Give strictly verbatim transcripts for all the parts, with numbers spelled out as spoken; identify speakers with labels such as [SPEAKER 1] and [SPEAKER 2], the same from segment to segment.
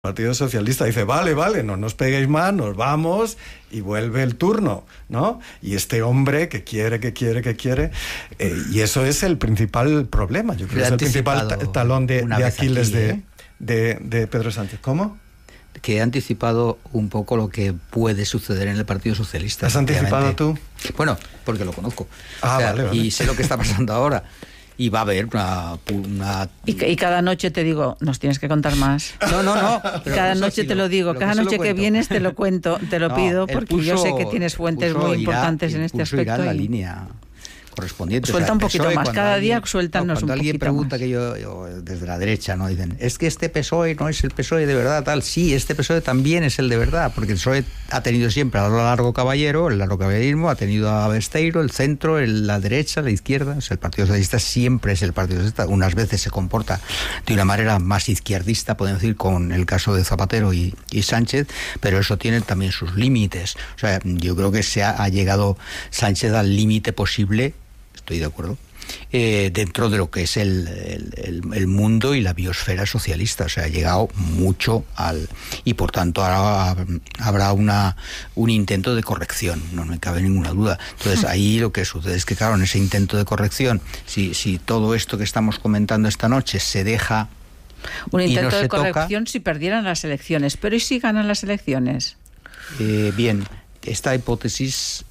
[SPEAKER 1] Partido Socialista dice, vale, vale, no nos peguéis más, nos vamos, y vuelve el turno, ¿no? Y este hombre que quiere, que quiere, que quiere, eh, y eso es el principal problema, yo creo que es el principal ta- talón de, de Aquiles aquí, ¿eh? de, de, de Pedro Sánchez. ¿Cómo?
[SPEAKER 2] Que he anticipado un poco lo que puede suceder en el Partido Socialista.
[SPEAKER 1] ¿Has anticipado tú?
[SPEAKER 2] Bueno, porque lo conozco.
[SPEAKER 1] Ah,
[SPEAKER 2] o sea,
[SPEAKER 1] vale, vale.
[SPEAKER 2] Y sé lo que está pasando ahora. Y va a haber una... una...
[SPEAKER 3] Y, y cada noche te digo, nos tienes que contar más.
[SPEAKER 2] No, no, no.
[SPEAKER 3] Pero cada noche te lo digo, cada noche que vienes te lo cuento, te lo no, pido, porque pulso, yo sé que tienes fuentes muy importantes
[SPEAKER 2] irá,
[SPEAKER 3] en este aspecto.
[SPEAKER 2] Irá en la
[SPEAKER 3] y...
[SPEAKER 2] línea correspondiente.
[SPEAKER 3] Suelta o sea, un poquito más, cada
[SPEAKER 2] alguien,
[SPEAKER 3] día suéltanos
[SPEAKER 2] no,
[SPEAKER 3] un poquito más. Cuando
[SPEAKER 2] alguien pregunta que yo, yo, desde la derecha, ¿no? Dicen, es que este P S O E no es el P S O E de verdad, tal. Sí, este P S O E también es el de verdad, porque el P S O E ha tenido siempre a lo largo caballero, el largo caballerismo, ha tenido a Besteiro, el centro, el, la derecha, la izquierda. O sea, el Partido Socialista siempre es el Partido Socialista. Unas veces se comporta de una manera más izquierdista, podemos decir, con el caso de Zapatero y, y Sánchez, pero eso tiene también sus límites. O sea, yo creo que se ha, ha llegado Sánchez al límite posible. Estoy de acuerdo, eh, dentro de lo que es el, el, el, el mundo y la biosfera socialista. O sea, ha llegado mucho al... Y por tanto ahora habrá una, un intento de corrección, no me cabe ninguna duda. Entonces ahí lo que sucede es que, claro, en ese intento de corrección, si, si todo esto que estamos comentando esta noche se deja...
[SPEAKER 3] Un intento
[SPEAKER 2] no
[SPEAKER 3] de
[SPEAKER 2] se
[SPEAKER 3] corrección
[SPEAKER 2] toca,
[SPEAKER 3] si perdieran las elecciones, pero ¿y si ganan las elecciones?
[SPEAKER 2] Eh, bien, esta hipótesis...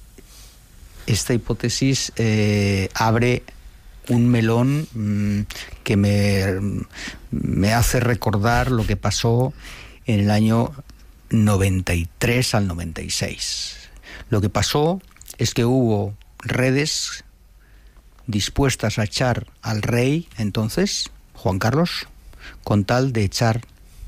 [SPEAKER 2] Esta hipótesis eh, abre un melón mmm, que me, me hace recordar lo que pasó en el año noventa y tres al noventa y seis. Lo que pasó es que hubo redes dispuestas a echar al rey, entonces, Juan Carlos, con tal de echar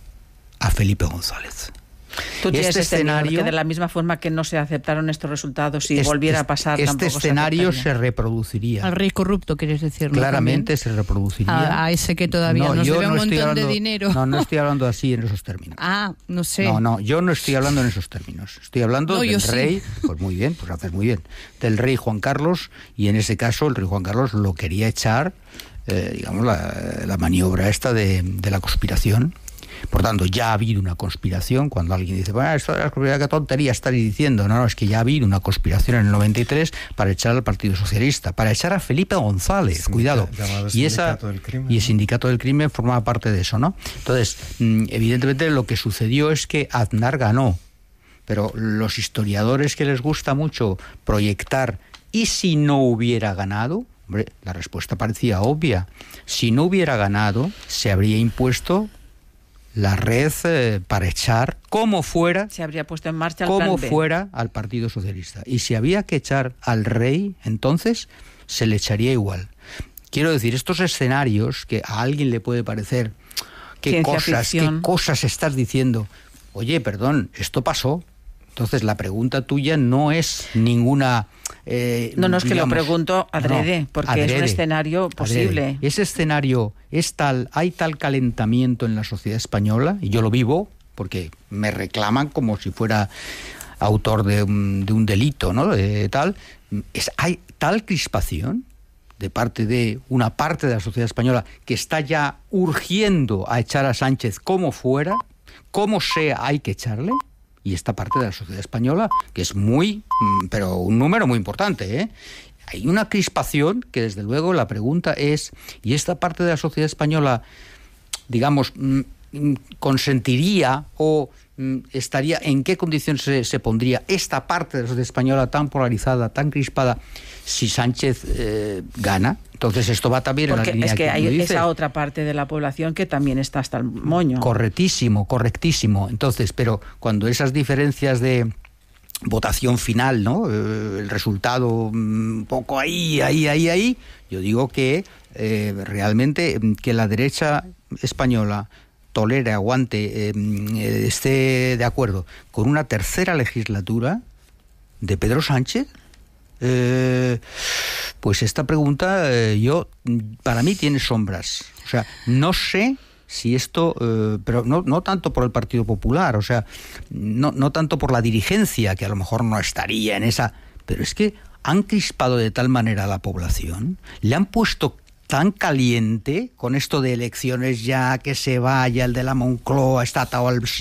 [SPEAKER 2] a Felipe González.
[SPEAKER 3] Tú tienes
[SPEAKER 2] este
[SPEAKER 3] este
[SPEAKER 2] escenario,
[SPEAKER 3] miedo, que de la misma forma que no se aceptaron estos resultados, si
[SPEAKER 2] este,
[SPEAKER 3] volviera a pasar,
[SPEAKER 2] este
[SPEAKER 3] tampoco
[SPEAKER 2] escenario
[SPEAKER 3] se,
[SPEAKER 2] se reproduciría.
[SPEAKER 4] Al rey corrupto, ¿quieres decir?
[SPEAKER 2] Claramente
[SPEAKER 4] también?
[SPEAKER 2] se reproduciría.
[SPEAKER 4] A, a ese que todavía
[SPEAKER 2] no,
[SPEAKER 4] nos debe
[SPEAKER 2] no
[SPEAKER 4] un montón
[SPEAKER 2] hablando,
[SPEAKER 4] de dinero.
[SPEAKER 2] No, no estoy hablando así en esos términos.
[SPEAKER 4] Ah, no sé.
[SPEAKER 2] No, no, yo no estoy hablando en esos términos. Estoy hablando
[SPEAKER 4] no,
[SPEAKER 2] del rey,
[SPEAKER 4] sí.
[SPEAKER 2] pues muy bien, pues haces muy bien, del rey Juan Carlos, y en ese caso el rey Juan Carlos lo quería echar, eh, digamos, la, la maniobra esta de, de la conspiración. Por tanto, ya ha habido una conspiración. Cuando alguien dice, bueno, esto es la qué tontería estaréis diciendo. No, no, es que ya ha habido una conspiración en el noventa y tres para echar al Partido Socialista, para echar a Felipe González, sí, cuidado.
[SPEAKER 1] Y, esa,
[SPEAKER 2] del crimen,
[SPEAKER 1] y
[SPEAKER 2] el sindicato del crimen formaba parte de eso, ¿no? Entonces, evidentemente lo que sucedió es que Aznar ganó, pero los historiadores que les gusta mucho proyectar, ¿y si no hubiera ganado? Hombre, la respuesta parecía obvia. Si no hubiera ganado, se habría impuesto la red eh, para echar como fuera,
[SPEAKER 3] se habría puesto en marcha el
[SPEAKER 2] como
[SPEAKER 3] plan B.
[SPEAKER 2] fuera al Partido Socialista. Y si había que echar al rey, entonces se le echaría igual. Quiero decir, estos escenarios que a alguien le puede parecer qué cosas, qué cosas estás diciendo. Oye, perdón, esto pasó. Entonces la pregunta tuya no es ninguna... Eh,
[SPEAKER 3] no, no, es
[SPEAKER 2] digamos,
[SPEAKER 3] que lo pregunto adrede, no, porque adrede, es un escenario posible.
[SPEAKER 2] Adrede. Ese escenario es tal, hay tal calentamiento en la sociedad española, y yo lo vivo, porque me reclaman como si fuera autor de un, de un delito, ¿no? De, tal, es, hay tal crispación de parte de una parte de la sociedad española que está ya urgiendo a echar a Sánchez como fuera, como sea hay que echarle. Y esta parte de la sociedad española, que es muy, pero un número muy importante, ¿eh? Hay una crispación que, desde luego, la pregunta es, ¿y esta parte de la sociedad española, digamos, consentiría o estaría, en qué condiciones se, se pondría esta parte de la sociedad española tan polarizada, tan crispada, si Sánchez eh, gana? Entonces esto va también
[SPEAKER 3] Porque
[SPEAKER 2] en la línea
[SPEAKER 3] es que, que hay
[SPEAKER 2] dice.
[SPEAKER 3] Esa otra parte de la población que también está hasta el moño.
[SPEAKER 2] Correctísimo, correctísimo. Entonces, pero cuando esas diferencias de votación final, ¿no? Eh, el resultado un poco ahí, ahí, ahí, ahí, yo digo que eh, realmente que la derecha española tolere, aguante, eh, esté de acuerdo con una tercera legislatura de Pedro Sánchez. Eh, pues esta pregunta eh, yo para mí tiene sombras. O sea, no sé si esto, eh, pero no, no tanto por el Partido Popular, o sea, no, no tanto por la dirigencia, que a lo mejor no estaría en esa, pero es que han crispado de tal manera a la población, le han puesto tan caliente con esto de elecciones ya, que se vaya el de la Moncloa, está atado al